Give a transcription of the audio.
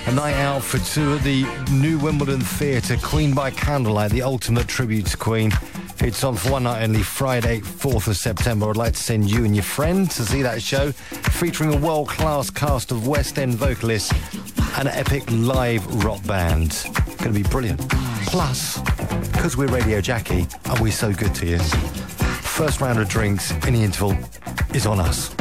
A night out for two at the New Wimbledon Theatre, Queen by Candlelight, the ultimate tribute to Queen. It's on for one night only, Friday, 4th of September. I'd like to send you and your friend to see that show, featuring a world-class cast of West End vocalists and an epic live rock band. Going to be brilliant. Plus, because we're Radio Jackie, are we so good to you? First round of drinks in the interval is on us.